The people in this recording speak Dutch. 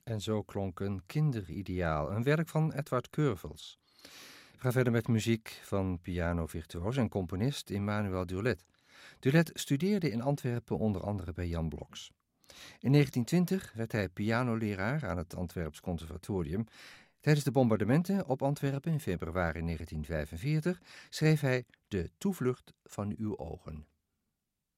En zo klonk een kinderideaal, een werk van Edward Curvels. We gaan verder met muziek van pianovirtuoos en componist Emmanuel Durlet. Durlet studeerde in Antwerpen onder andere bij Jan Bloks. In 1920 werd hij pianoleraar aan het Antwerps Conservatorium. Tijdens de bombardementen op Antwerpen in februari 1945 schreef hij De toevlucht van uw ogen.